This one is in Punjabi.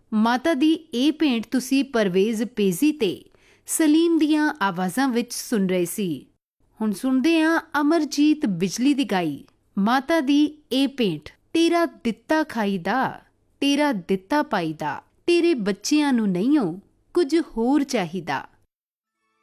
ਮਾਤਾ ਦੀ ਇਹ ਭੇਂਟ ਤੁਸੀਂ ਪਰਵੇਜ਼ ਪੇਜ਼ੀ ਤੇ ਸਲੀਮ ਦੀਆਂ ਆਵਾਜ਼ਾਂ ਵਿੱਚ ਸੁਣ ਰਹੇ ਸੀ। ਹੁਣ ਸੁਣਦੇ ਹਾਂ ਅਮਰਜੀਤ ਬਿਜਲੀ ਦੀ ਗਾਈ ਮਾਤਾ ਦੀ ਇਹ ਭੇਂਟ। ਤੇਰਾ ਦਿੱਤਾ ਖਾਈਦਾ, ਤੇਰਾ ਦਿੱਤਾ ਪਾਈਦਾ, ਤੇਰੇ ਬੱਚਿਆਂ ਨੂੰ ਨਹੀਂਓ ਕੁਝ ਹੋਰ ਚਾਹੀਦਾ।